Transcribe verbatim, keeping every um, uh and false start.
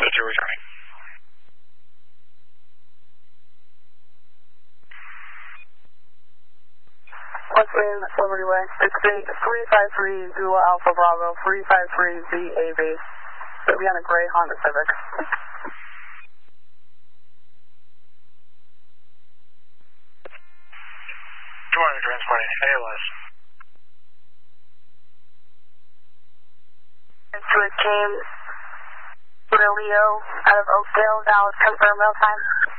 two returning. What's in Liberty Way? It's three five three Zulu Alpha Bravo, three five three Z A base. It'll be on a gray Honda Civic. two hundred transporting A L S. It's with James Leo out of Oakdale, Dallas, confirm real time.